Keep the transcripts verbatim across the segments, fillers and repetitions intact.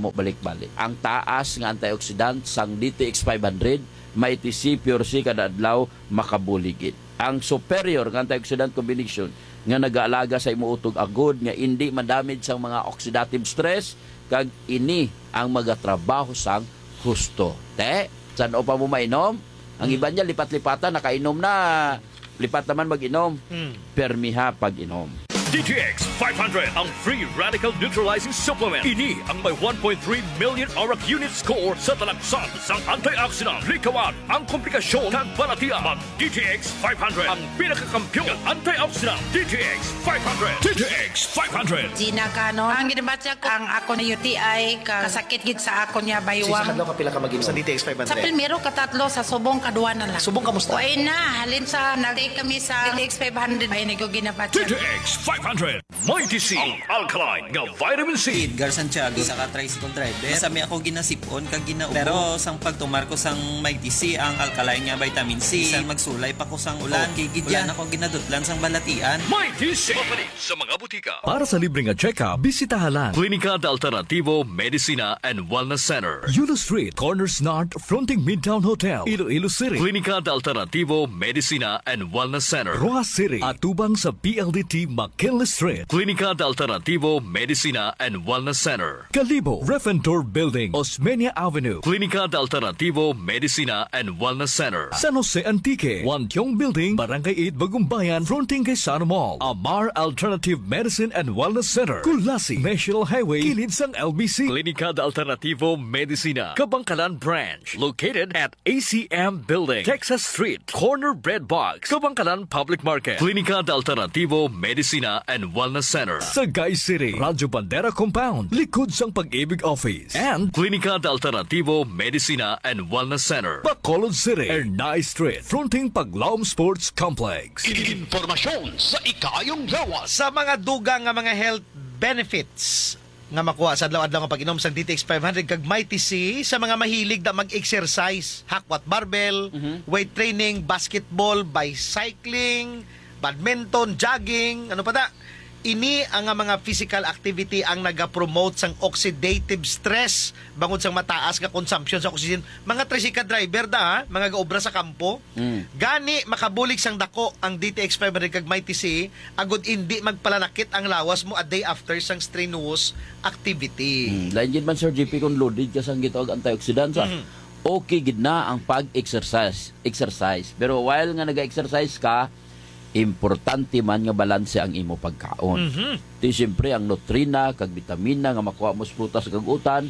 mo balik-balik. Ang taas nga antioxidant sang D T X five hundred may T C Pure C kada adlaw makabuligid. Ang superior nga antioxidant combination nga nag-aalaga sa imo utog agud nga hindi madamage sang mga oxidative stress kag ini ang magatrabaho sang husto. Te, saan o pa mo mainom? Ang iba niya lipat-lipatan nakainom na. Lipat naman mag-inom. Hmm. Permiha pag-inom. D T X five hundred, ang free radical neutralizing supplement. Ini ang may one point three million auric unit score sa talagsan sang antioxidant. Likawan ang komplikasyon kag balatian. Mag D T X five hundred, ang pinakakampiyon ng antioxidant. D T X five hundred. D T X five hundred. Sina ka, no? Ang ginabatsa ko, ang ako na U T I, ka, kasakit gid sa ako niya baywang. Sisa kadlaw ka pila ka mag-inom sa D T X five hundred? Sa primero, katatlo, sa subong, kaduwa na lang. Subong kamusta? Uy na, halin sa, nag-take kami sa D T X five hundred. Ay, nag ginabatsa. D T X five hundred. May T C, ang alkaline nga vitamin C. Edgar Santiago sa ka-tricycle driver. Sami ako ginasipon kag ginaubo. Pero sang pagtumar ko sang may T C ang alkaline nga vitamin C. Sa magsulay pa ko sang ulan. Oh, kay gidyan ako ginadutlan sang balatian. May T C. Mapalit sa mga butika. Para sa libre nga check-up, bisitahan Klinika de Alternativo Medicina and Wellness Center. Yulo Street, Corners North, fronting Midtown Hotel, Iloilo City. Klinika de Alternativo Medicina and Wellness Center. Roa City, atubang sa P L D T McKinley Street. Klinika de Alternativo Medicina and Wellness Center. Kalibo, Refentor Building, Osmeña Avenue. Klinika de Alternativo Medicina and Wellness Center. San Jose Antique, Wantiong Building, Barangay eight, Bagumbayan, fronting kay Sano Mall. Amar Alternative Medicine and Wellness Center. Kulasi, National Highway, kilid sang L B C. Klinika de Alternativo Medicina, Kabangkalan Branch, located at A C M Building, Texas Street, Corner Bread Box, Kabangkalan Public Market. Klinika de Alternativo Medicina and Wellness Center. Sagay City, Radyo Bandera Compound, likod sang Pag-ibig Office. And Klinika de Alternativo Medicina and Wellness Center. Bacolod City, Ernay Street, fronting Paglaom Sports Complex. Informasyon sa ikayong lawas. Sa mga dugang nga mga health benefits nga makuha sa adlaw-adlaw nga pag-inom sa D T X five hundred kag may T C sa mga mahilig na mag-exercise, hakwat barbell, mm-hmm. weight training, basketball, bicycling, badminton, jogging, ano pa da? Ini ang mga physical activity ang naga-promote sang oxidative stress bangod sang mataas nga consumption sa oxygen. Mga tricycle driver da, ha? Mga gaobra sa kampo. Mm. Gani makabulig sang dako ang D T X five hundred kag may T C agud indi magpalanakit ang lawas mo a day after sang strenuous activity. Mm. Lain gid man Sir G P kung loaded ka sang gitawag antioxidant sa. Mm. Okay gid na ang pag-exercise, exercise. Pero while nga naga-exercise ka, importante man nga balanse ang imo pagkaon. Mm-hmm. Di siyempre ang nutrina kag vitamina nga makuha mo sa prutas kag utan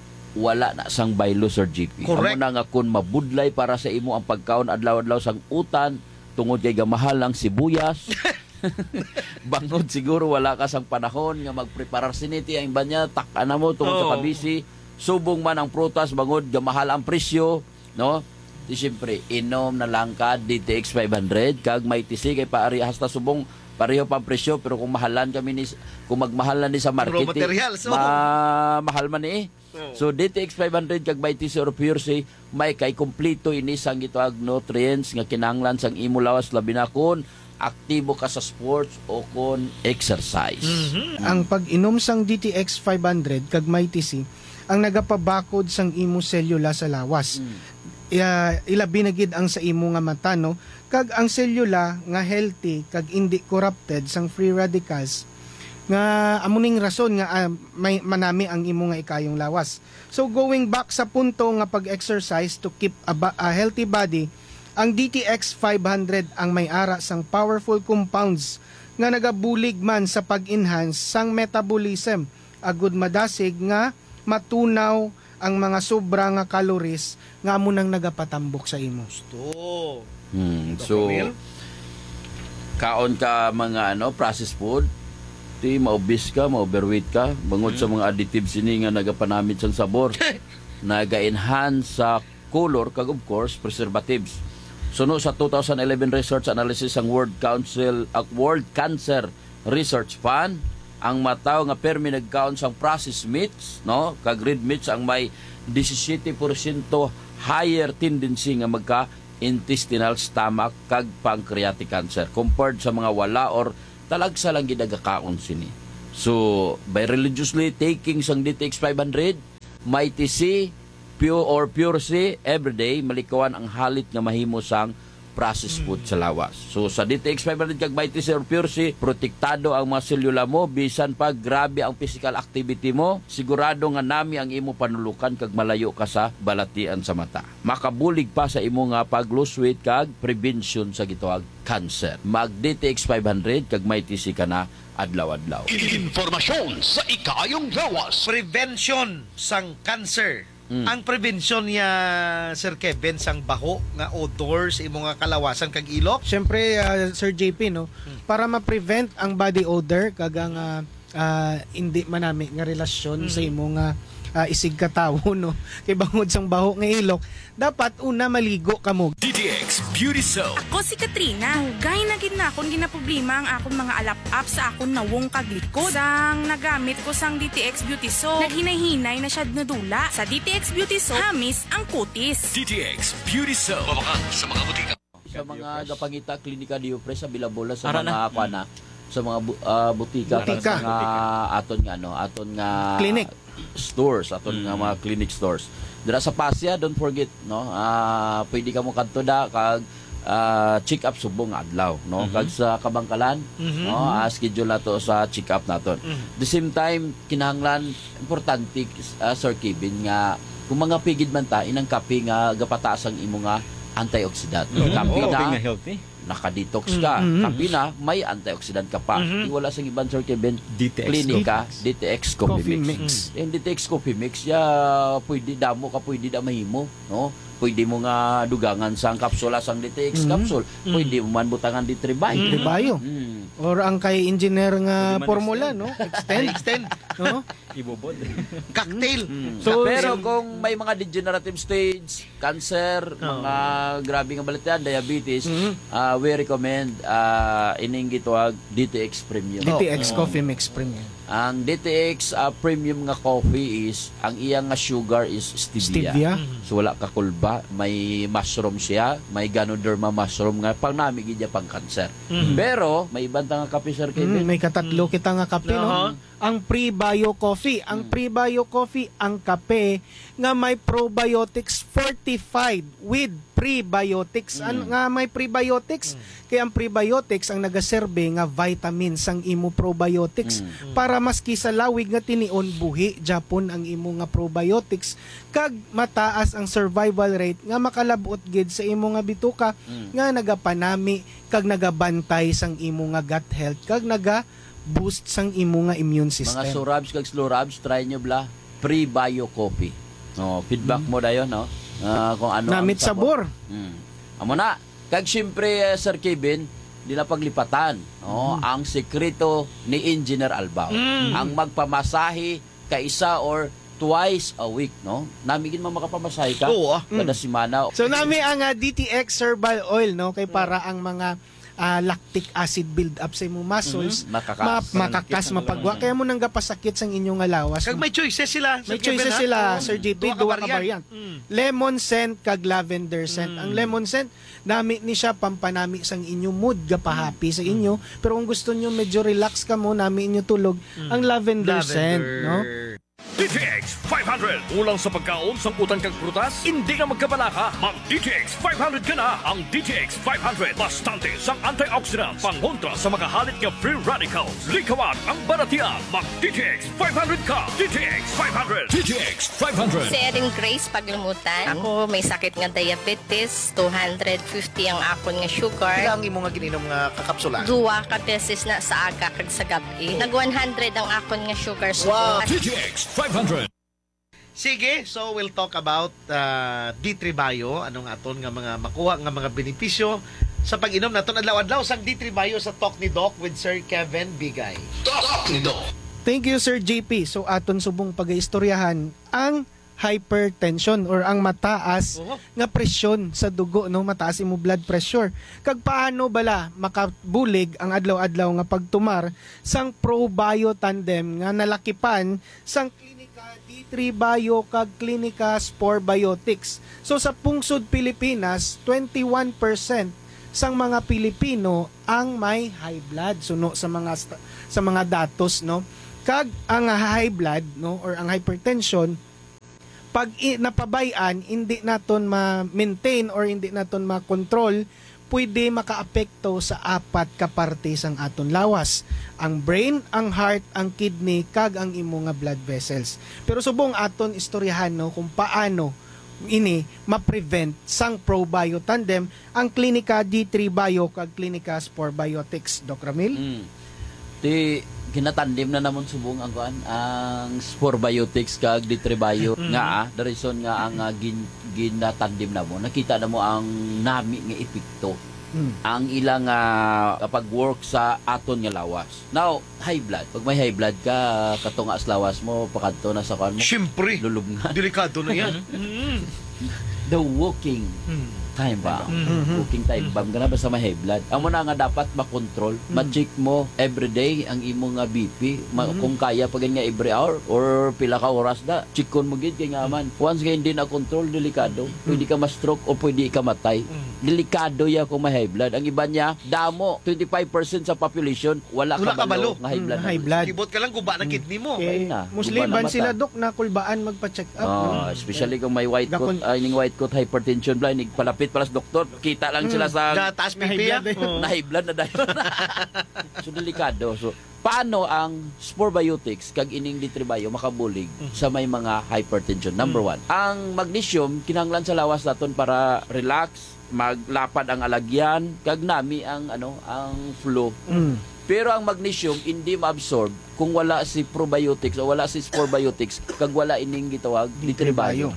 wala na sang baylo Sir G P. Amo na nga kun mabudlay para sa imo ang pagkaon adlaw-adlaw sang utan tungod kay gamahal ang sibuyas. Bangod siguro wala ka sang panahon nga magpreparar siniti ang banya tak-ana mo tungod oh. sa kabisi. Subong man ang prutas bangod gamahal ang presyo, no? Di siyempre, inom na lang ka D T X five hundred kag may T C kay paari hasta subong pareho pang presyo pero kung mahalan kami ni kung magmahalan ni sa market raw materials so. ma mahal man ni eh. Oh. So D T X five hundred kag may T C or Pure C may kay kompleto ini sang gitawag nutrients nga kinahanglan sang imo lawas labi na kun aktibo ka sa sports o kon exercise. Mm-hmm. Ang pag-inom sang D T X five hundred kag may T C ang nagapabakod sang imo selula sa lawas. Mm. Uh, ilabi na gid ang sa imo nga mata no kag ang selula nga healthy kag hindi corrupted sang free radicals nga amuning rason nga uh, may manami ang imo nga ikayong lawas. So going back sa punto nga pag-exercise to keep a, ba- a healthy body, ang D T X five hundred ang may ara sang powerful compounds nga nagabulig man sa pag-enhance sang metabolism agud madasig nga matunaw ang mga sobra nga calories nga amo nang nagapatambok sa imo. Gusto. Hmm, so kaon ka mga ano processed food, ti maobis ka, ma-overweight ka, bangod hmm. sa mga additives ini nga nagapanamit sang sabor, naga-enhance sa color kag of course preservatives. Suno sa two thousand eleven research analysis ang World Council uh, World Cancer Research Fund, ang mataw nga permi nagkaon sang processed meats, no? Kag red meats ang may seventeen percent higher tendency nga magka intestinal stomach kag pancreatic cancer compared sa mga wala or talagsa lang gidagakaon sini. So by religiously taking sang D T X five hundred Mighty C, Pure or Pure C, everyday malikawan ang halit nga mahimo sang processed food sa lawas. So sa D T X five hundred kag Mighty C or Pure C, protektado ang mga selula mo bisan pa grabe ang physical activity mo, sigurado nga nami ang imo panulukan kag malayo ka sa balatian sa mata. Makabulig pa sa imo nga pag lose weight kag prevention sa gituwag cancer. Mag D T X five hundred kag Mighty C ka na adlaw-adlaw. Informasyon sa ikayong lawas. Prevention sang cancer. Mm. Ang prevention niya, Sir Kevin, sang baho nga odor sa imong nga kalawasan kag ilok. Siyempre, uh, Sir J P, no, para ma-prevent ang body odor kag ang uh, uh, hindi manami nga relasyon Mm. sa imong nga uh, isig katawo, no, kay bangod sang baho nga ilok, dapat una maligo kamo. D T X Beauty Soap. Ako si Katrina. Hugay na gid na akong ginaproblema ang akong mga alap-up sa akong nawong kaglikod. Sang nagamit ko sang D T X Beauty Soap, naghinay-hinay na siya nadula. Sa D T X Beauty Soap, hamis ang kutis. D T X Beauty Soap. Mabakan sa mga butika. Sa mga gapangita klinika Diopres sa Bilabola sa Ara mga kuana sa mga bu- ah, butika, Butika. sa mga aton nga ano, aton nga Clinic. stores, aton nga mga clinic stores. Dira sa Pasya, don't forget, no, ah pwede ka mo kadto da kag ah, check up subong adlaw, no, kag sa Kabangkalan, no, ah, schedule nato sa check up naton. The same time kinahanglan importante, ah, Sir Kevin, nga kung mga pigid man ta inang kape nga gapataas ang imo nga antioxidant. Kape na healthy. naka-detox ka. Mm-hmm. Kape na, may antioxidant ka pa. Mhm. Di wala sa ibang, Sir Kevin, D T X klinika, D T X Coffee, Coffee Mix. Mix. Yung D T X Coffee Mix, ya, pwede damo ka, pwede da mahimo. No? Pwede mo nga dugangan sang kapsula sang D T X Mhm. capsule. Pwede mo man butangan di tribay. Tribayo. Mm. Or ang kay engineer nga formula, no? Extend, Extend. no? Ibubod. Cocktail. So, Pero kung may mga degenerative stage, cancer, mga grabe nga balatian, diabetes, ah, we recommend uh, ining gitwag D T X Premium. D T X Coffee Mix Premium. Ang D T X uh, Premium nga coffee is, ang iyang nga sugar is stevia. Stevia. So wala ka kulba, may mushroom siya, may Ganoderma mushroom nga pang namigid niya pang cancer. Pero may ibang nga kape, Sir Mm, Kevin. may katatlo kita nga kape, no? Aha. Ang pre-bio coffee. Ang pre-bio coffee, ang kape nga may probiotics fortified with prebiotics. Ano nga may prebiotics? Kaya ang prebiotics ang nagaserbe nga vitamins ang imo probiotics para maski sa lawig nga tinion buhi Japon ang imo nga probiotics kag mataas ang survival rate nga makalabot gid sa imo nga bituka nga nagapanami kag nagabantay sang imo nga gut health kag naga boost sang imo nga immune system. Mga surabs kag slurabs, try nyo bla pre-bio coffee. No, feedback mo dayon, no? Ah, kung ano ang Namit sabor. Mm. Amo na. Kag syempre, eh, Sir Kevin, nila paglipatan, no? Ang sekreto ni Engineer Albao. Ang magpamasahe kaisa or twice a week, no? Namigin mo makapamasahe ka Oo, ah. kada semana. So nami ang uh, D T X herbal oil, no, kay para ang mga ah, lactic acid build up sa imong muscles Mhm. Makakas. ma- makakas mapagwa kaya mo nang gapasakit sang inyong nga lawas. Kag may choices sila. May Sir Kevin, choices ha? sila, Oo. Sir J P, Duwa ka duwa ka variant. Mm. Lemon scent kag lavender scent. Ang lemon scent, nami ni siya pampanami sang inyo mood, gapahappy sa inyo. Pero kung gusto nyo medyo relax ka mo, nami inyo tulog, ang lavender, scent, no? D T X five hundred. Ulang sa pagkaon, sangkutan kang prutas, hindi na magkabalaka. Mag D T X five hundred ka na. Ang D T X five hundred, bastante sang antioxidants, pangontra sa makahalit nga free radicals. Likawan ang baratian. Mag D T X five hundred ka. D T X five hundred. D T X five hundred. Si Erin Grace Paglimutan. Ako may sakit nga diabetes, two hundred fifty ang akon nga sugar. Kailangan mo nga gininom nga kakapsula. Duwa ka beses na sa aga kag sa gabi. Nag one hundred ang akon nga sugar. Wow. D T X five hundred. Sige, so we'll talk about uh, D three Bio, anong aton nga mga makuha nga mga benepisyo sa pag-inom naton adlaw-adlaw sang D three Bio sa Talk ni Doc with Sir Kevin Bigay. Talk ni Doc. Thank you, Sir J P. So aton subong pag-istoryahan ang hypertension or ang mataas Oo. nga presyon sa dugo, no, mataas imo blood pressure. Kag paano bala makabulig ang adlaw-adlaw nga pagtumar sang ProBio Tandem nga nalakipan sang klinika D three Bio kag klinika Spore Biotics. So sa pungsod Pilipinas, twenty-one percent sang mga Pilipino ang may high blood. Suno sa mga sta- sa mga datos, no. Kag ang high blood, no, or ang hypertension pag i- napabayan, hindi naton ma-maintain or hindi naton ma-control, pwede makaapekto sa apat ka parte sang aton lawas. Ang brain, ang heart, ang kidney, kag ang imo nga blood vessels. Pero subong aton istoryahan no kung paano ini ma-prevent sang ProBio Tandem, ang Klinika D three Bio kag Klinika Spore Biotics, Doc Ramil. Mm. Di ginatandim na namon subong ang kuan ang Spore Biotics kag D three Bio nga ah, the reason nga ang uh, gin, ginatandim na mo nakita na mo ang nami nga epekto mm. ang ilang uh, pag-work sa aton nga lawas. Now high blood, pag may high blood ka katunga sa lawas mo pakadto na sa kuan mo, Siyempre, lulub nga. delikado na yan. The walking time bomb. Mm-hmm. Walking time bomb ka na basta may high blood. Amo na nga dapat makontrol. Mm-hmm. Ma-check mo everyday ang imo nga B P. Ma- mm-hmm. Kung kaya pa nga every hour or pila ka oras da, check kon mo gid kay nga man. Once nga hindi na control, delikado. Pwede ka ma-stroke o pwede ka matay. Delikado ya kung may high blood. Ang iba niya, damo twenty-five percent sa population wala, Wala kabalo kabalo. nga high blood. Mm, high blood. Kibot ka lang, guba na kidney mo. Okay. na. Musliban Guba na mata. sila, Dok, na kulbaan magpa-check up. Oh, no? especially kung may white coat, Gakon- ay ning white coat hypertension blind, palapit pala sa doktor, kita lang sila sa Na taas Na high pipi blood eh. ah. na high blood na dahil. So delikado. So paano ang Spore Biotics kag ining D three Bio makabulig sa may mga hypertension? Number one, ang magnesium kinahanglan sa lawas naton para relax, maglapad ang alagyan, kag nami ang ano, ang flow. Mm. Pero ang magnesium hindi ma-absorb kung wala si probiotics o wala si Spore Biotics kag wala ining gitawag D three Bio.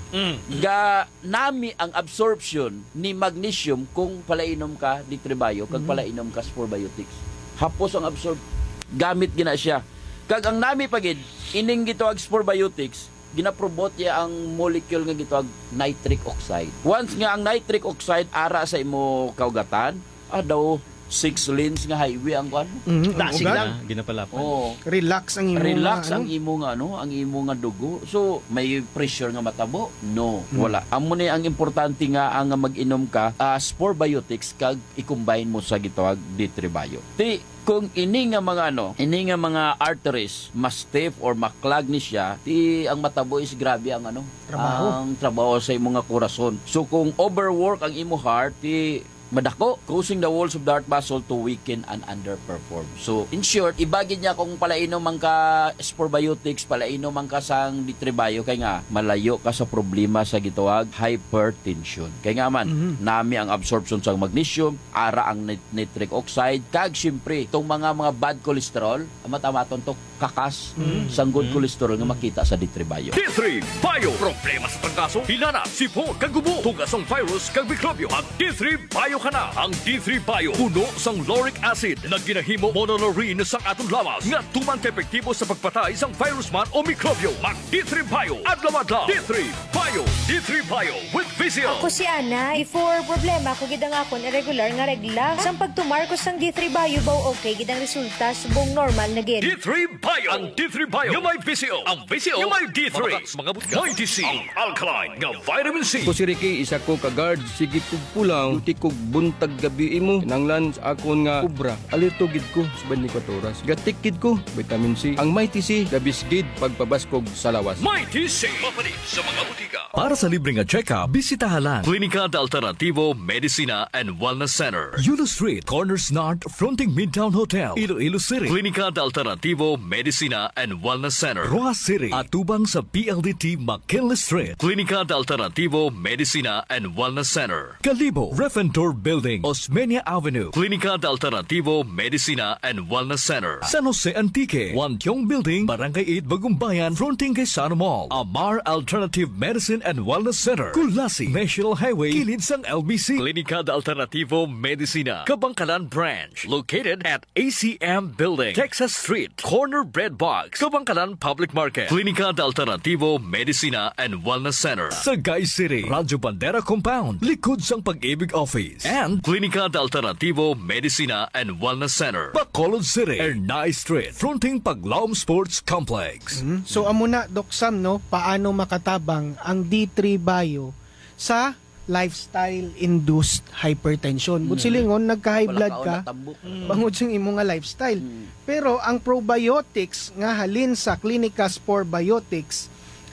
Ga nami ang absorption ni magnesium kung palainom ka D three Bio kag palainom ka Spore Biotics. Hapos ang absorb gamit gina siya. Kag ang nami pagid ining gitawag Spore Biotics ginaprobot ya ang molecule nga gitawag nitric oxide. Once nga ang nitric oxide ara sa imo kaugatan, ah daw six lanes nga highway ang kuan. Mm, Dasig ugat. lang. Ginapalapan. Oh, Relax ang imo relax nga, ang ano? imo nga ano, ang imo nga dugo. So, may pressure nga matabo? No, wala. Amo ni ang importante nga ang mag-inom ka uh, Spore Biotics kag i-combine mo sa gitawag D three Bio. Ti kung ini nga mga ano, ini nga mga arteries mas stiff or maklag ni siya, ti ang matabo is grabe ang ano, Trabaho. ang trabaho sa imo nga corazon. So kung overwork ang imo heart, ti madako, causing the walls of the heart muscle to weaken and underperform. So, in short, ibagin niya kung palainom man ka Spore Biotics, palainom man ka sang D three Bio, kay nga, malayo ka sa problema sa gitawag hypertension. Kay nga man, Mhm. nami ang absorption sa magnesium, ara ang nit- nitric oxide, kag syempre, itong mga mga bad cholesterol, matamaton to kakas sang good cholesterol nga makita sa D three Bio. D three Bio. Problema sa pangkaso, hinana, sipon, kag gubo, tugas ang virus, kag mikrobyo. Ang D three Bio ka na. Ang D three Bio, puno sang lauric acid na ginahimo monolaurin sang atong lawas nga tuman ka-epektibo sa pagpatay sang virus man o mikrobyo. Mag D three Bio, adlaw-adlaw. D three Bio, D three Bio with Vizio. Ako si Ana, before problema ko gidang akon irregular nga regla. Sang pagtumar ko sang D three Bio baw okay gidang resulta subong normal na gid. D three Bio. Ang D three Bio yung may Vizio. Ang Vizio yung may D three. Mga mga but may T C. Ang alkaline nga vitamin C. Ko si Ricky, isa ko ka-guard, sige kog pulang, duty kog buntag gabi imo, kinanglan sa akon nga kubra, alerto gid ko sa twenty-four oras. Gatik gid ko, vitamin C. Ang may T C, labis gid pagpabaskog sa lawas. May T C. Mapalit sa mga butika. Para sa libreng check-up, bisitahan Klinika de Alternativo Medicina and Wellness Center. Yulo Street, Corners North, fronting Midtown Hotel, Iloilo City. Klinika de Alternativo Medicina and Wellness Center. Roa City, atubang sa P L D T McKinley Street. Klinika de Alternativo Medicina and Wellness Center. Kalibo, Refentor Building, Osmeña Avenue. Klinika de Alternativo Medicina and Wellness Center. San Jose Antique, Wantiong Building, Barangay eight, Bagumbayan, fronting kay Sana Mall. Amar Alternative Medicine and Wellness Center. Kulasi, National Highway, kilid sang L B C. Klinika de Alternativo Medicina, Kabangkalan Branch, located at A C M Building, Texas Street, Corner Bread Box, Kabangkalan Public Market. Klinika de Alternativo Medicina and Wellness Center. Sagay City, Radyo Bandera Compound, likod sang Pag-ibig Office. And Klinika de Alternativo Medicina and Wellness Center. Bacolod City, Ernay Street, fronting Paglaom Sports Complex. Mhm. So amo na, Doc Sam, no, paano makatabang ang D three Bio sa lifestyle-induced hypertension. But silingon, nagka-high blood ka, bangod siyang imo nga lifestyle. Pero ang probiotics nga halin sa Klinika Spore Biotics,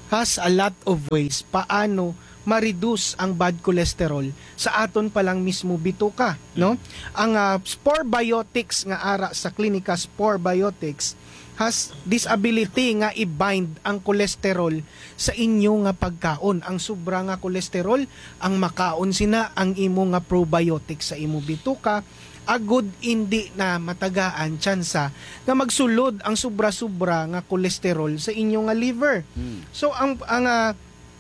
has a lot of ways paano ma-reduce ang bad cholesterol sa aton pa lang mismo bituka, no? Ang uh, Spore Biotics nga ara sa klinika Spore Biotics has this ability nga i-bind ang cholesterol sa inyo nga pagkaon. Ang sobra nga cholesterol, ang makaon sina ang imo nga probiotic sa imo bituka, agud hindi na matagaan tsansa nga magsulod ang sobra-sobra nga cholesterol sa inyo nga liver. Mm. So ang ang uh,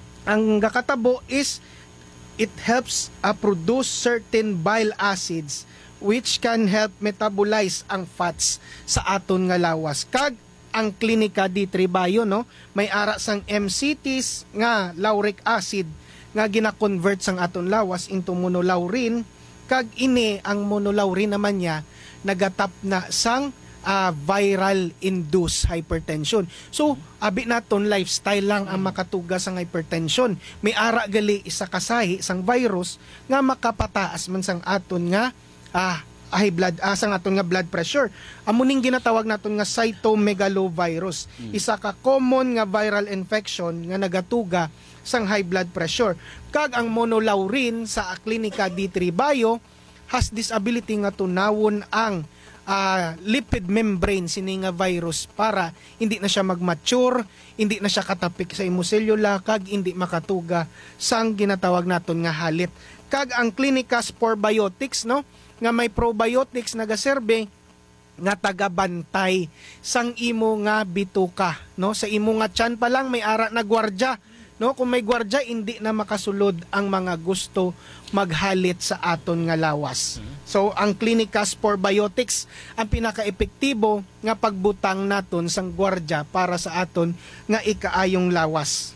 ang gakatabo is it helps uh, produce certain bile acids which can help metabolize ang fats sa aton nga lawas. Kag ang Klinika D three Bio, no, may ara sang M C Ts nga lauric acid nga gina-convert sang aton lawas into monolaurin, kag ini ang monolaurin naman niya nagatap na sang uh, viral induced hypertension. So abi naton lifestyle lang ang makatugas sang hypertension. May ara gali isa kasahi sang virus nga makapataas man sang aton nga ah high blood ah, sang aton nga blood pressure. Amo ning ginatawag naton nga cytomegalovirus. Hmm. Isa ka common nga viral infection nga nagatuga sang high blood pressure. Kag ang monolaurin sa Klinika D three Bio has this ability nga tunawon ang uh, lipid membrane sini nga virus para hindi na siya mag-mature, hindi na siya katapik sa imosellula, kag hindi makatuga sang ginatawag naton nga halit. Kag ang Klinika Spore Biotics, no, nga may probiotics nagaserbe nga tagabantay sang imo nga bituka, no, sa imo nga tiyan pa lang may ara na gwardya, no, kung may gwardya hindi na makasulod ang mga gusto maghalit sa aton nga lawas. So ang Klinika Spore Biotics ang pinaka-epektibo nga pagbutang naton sang gwardya para sa aton nga ikaayong lawas.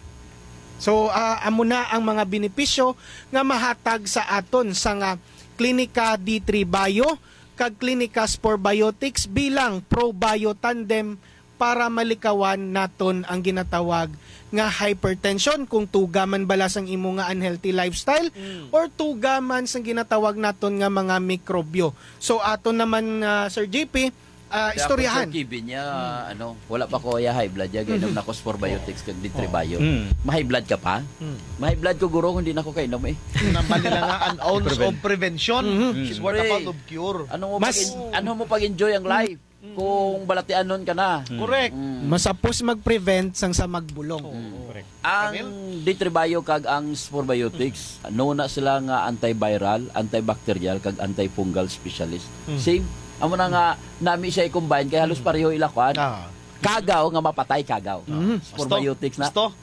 So uh, amo na ang mga benepisyo nga mahatag sa aton sa nga Klinika D three Bio kag Klinika Spore Biotics bilang ProBio Tandem para malikawan naton ang ginatawag nga hypertension kung tuga man bala sang imo nga unhealthy lifestyle mm. or tuga man sang ginatawag naton nga mga mikrobyo. So aton naman uh, Sir J P uh, istoryahan. Kaya kung niya, mm. ano, wala pa ko ya high blood ya gainom nako Spore Biotics kag D three Bio. Mm. Ma-high blood ka pa? Mm. Ma-high blood ko guro hindi nako kainom eh. Naman nila nga an ounce of prevention mm-hmm. is worth a pound of cure. Ano mo Mas, pag ano mo pag-enjoy ang life? Mm. Kung balatianon ka na. Mm. Correct. Mm. Masapos mag-prevent sang sa magbulong. Mm. Correct. Ang D three Bio kag ang Spore Biotics, mm. no na sila nga antiviral, antibacterial kag antifungal specialist. Mm. Same. Amo na nga nami siya i-combine kay halos pareho ilakwan. Ah. Kagaw nga mapatay kagaw. Mm. Spore Biotics na. Gusto?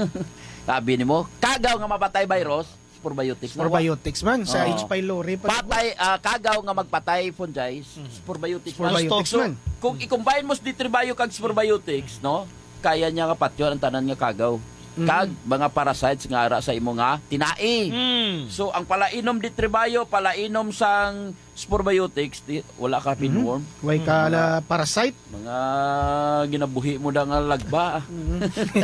Sabi nimo, kagaw nga mapatay virus. Spore Biotics Spore Biotics man sa oh. H. pylori pa patay uh, kagaw nga magpatay fungi mm. Spore Biotics Spore Biotics so, man kung i-combine mo sa D three Bio kag Spore Biotics, no, kaya niya nga patyon ang tanan nga kagaw mm. kag mga parasites nga ara sa imo nga tinai mm. So ang palainom D three Bio palainom sang Spore Biotics di, wala ka pinworm mm-hmm. way ka mm. parasite mga ginabuhi mo da nga lagba mm-hmm.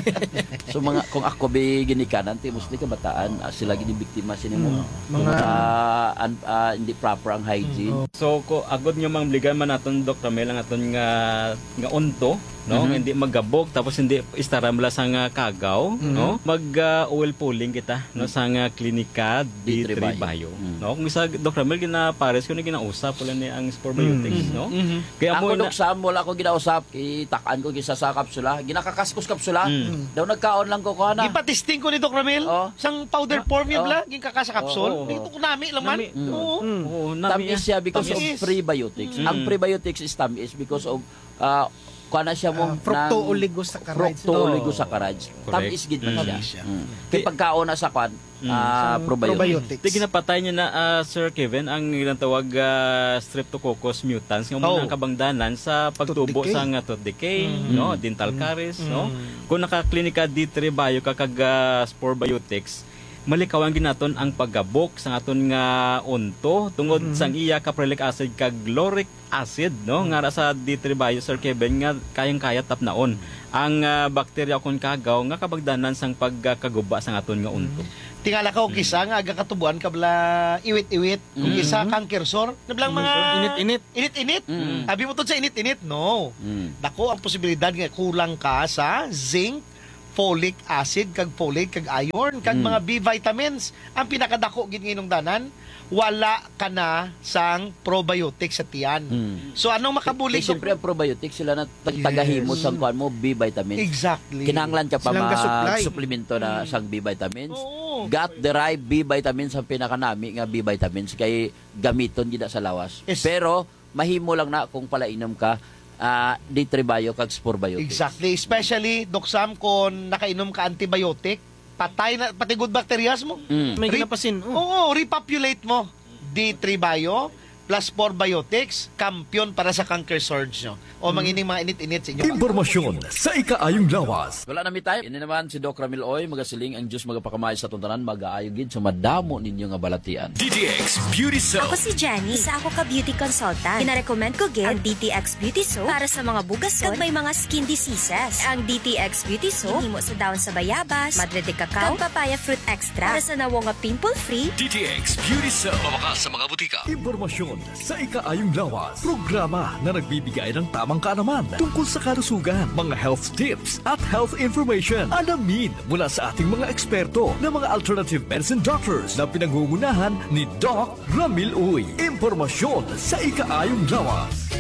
So mga kung ako be ginikanan ti mostly kabataan uh, sila ginibiktima sini mo mm-hmm. mga uh, un, uh, hindi proper ang hygiene. Mm-hmm. So ko agod nga mangligan man naton Doctor Mel ang aton nga nga unto, no, mm-hmm. hindi magabog tapos hindi istaram la sa nga kagaw, mm-hmm. no, mag uh, oil pulling kita no sa nga Klinika D three Bio, mm-hmm. no, kung isa Doctor Mel gina pares ko ginausap wala ni ang Spore Biotics, mm-hmm. no? Mm-hmm. Kaya ako na sa wala ko ginausap, itakan ko gisa sa kapsula, ginakakaskus kapsula. Mm-hmm. Daw nagkaon lang ko kuha na. Ipatisting ko ni Doc Ramil, oh. sang powder form yun lang, oh. gikakasa kapsul. Oh, oh, oh. Ito ko nami laman. Nami. Mm. Oo. Mm. Oh, tamis siya because tamis. Of prebiotics. Mm. Ang prebiotics is tamis because of uh, kuha na siya mong uh, fructo-oligosaccharides. Fructo-oligosaccharides. Tamis gid man siya. Mm. Kaya pagkaon na sa kwan, Mm. Uh, probiotics. Tigin napatay niya na uh, Sir Kevin ang ginatawag uh, Streptococcus mutans nga oh. muna kabangdanan sa pagtubo sa nga tooth decay, mm-hmm. no, dental caries, mm-hmm. no. Kung naka-Klinika D three Bio kakag uh, Spore Biotics, malikawan ginaton ang paggabok sa aton nga unto tungod mm-hmm. sang iya caprilic acid kag lauric acid, no, mm-hmm. nga sa D three Bio Sir Kevin nga kayang-kaya tapnaon ang uh, bakterya kon kagaw nga kabagdanan sang pagkaguba sa aton nga unto. Mm-hmm. Tingala ka o kisa nga aga katubuan kabla iwit-iwit kung mm-hmm. kisa cancer sore nablang mga init-init init-init mm-hmm. Abi mo to sa init-init no mm-hmm. dako ang posibilidad nga kulang ka sa zinc, folic acid, kag folate, kag iron, kag Mm. mga B vitamins. Ang pinakadako gid nginong danan, wala ka na sang probiotic sa tiyan. Mm. So anong makabulig? Eh, siyempre ang probiotics sila na tag- tagahimo sa kuan mo B vitamins. Exactly. Kinahanglan ka pa Silang gasupply. mag-suplemento na sang B vitamins. Oo. Gut derived B vitamins ang pinakanami nga B vitamins kay gamiton gid sa lawas. Yes. Pero mahimo lang na kung palainom ka uh, D three bio kag spore biotics. Exactly. Especially, Doc Sam, kung nakainom ka antibiotic, patay na, pati good bacterias mo. Mm. May Re- ginapasin. Oh. Oo, repopulate mo. D three bio plus four biotics, kampiyon para sa canker surge nyo. O mangining mga init-init sa inyo. Impormasyon sa ikaayong lawas. Wala na mi tayo. Ini naman si Doc Ramil Oy, magasiling ang Diyos magapakamay sa tuntanan, mag-aayo gid sa madamo ninyo nga balatian. D T X Beauty Soap. Ako si Jenny. Isa ako ka beauty consultant. Pinarecommend ko gid ang D T X Beauty Soap para sa mga bugason kag may mga skin diseases. Ang D T X Beauty Soap himo sa dahon sa bayabas, madre de cacao, kag papaya fruit extra para sa nawo nga pimple-free. D T X Beauty Soap. Mawakas sa mga butika. Impormasyon sa ikaayong lawas. Programa na nagbibigay ng tamang kaalaman tungkol sa kalusugan, mga health tips at health information. Alamin mula sa ating mga eksperto na mga alternative medicine doctors na pinangungunahan ni Doc Ramil Uy. Impormasyon sa ikaayong lawas.